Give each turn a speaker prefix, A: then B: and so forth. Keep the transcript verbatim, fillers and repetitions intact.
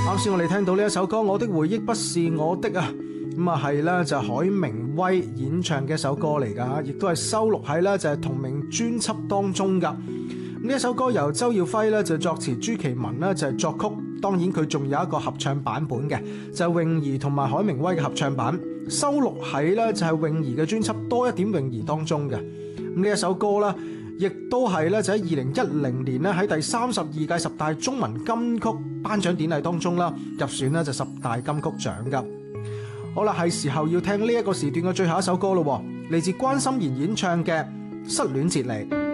A: 啱先我哋聽到呢一首歌《我的回憶不是我的》啊，咁啊係啦，就係海明威演唱嘅一首歌嚟噶，亦都係收錄喺啦就係同名專輯當中噶。呢一首歌由周耀輝咧就作詞，朱其文咧就係作曲，當然佢仲有一個合唱版本嘅，就係泳兒同埋海明威嘅合唱版，收錄喺咧就係泳兒嘅專輯《多一點泳兒》當中嘅。咁呢一首歌咧，亦都係咧就喺二零一零年咧喺第三十二屆十大中文金曲頒獎典禮當中啦入選咧就十大金曲獎噶。好啦，係時候要聽呢一個時段嘅最後一首歌咯，嚟自關心妍演唱嘅《失戀節離》。